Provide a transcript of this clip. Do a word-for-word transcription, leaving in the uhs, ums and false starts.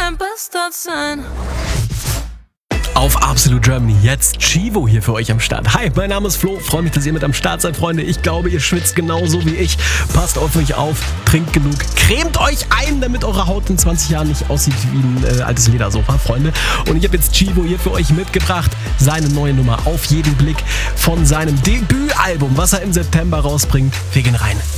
mein bester sein. Auf Absolute Germany, jetzt Chivo hier für euch am Start. Hi, mein Name ist Flo, freue mich, dass ihr mit am Start seid, Freunde. Ich glaube, ihr schwitzt genauso wie ich. Passt auf euch auf, trinkt genug, cremt euch ein, damit eure Haut in zwanzig Jahren nicht aussieht wie ein äh, altes Ledersofa, Freunde. Und ich habe jetzt Chivo hier für euch mitgebracht, seine neue Nummer Auf jeden Blick von seinem Debütalbum, was er im September rausbringt. Wir gehen rein.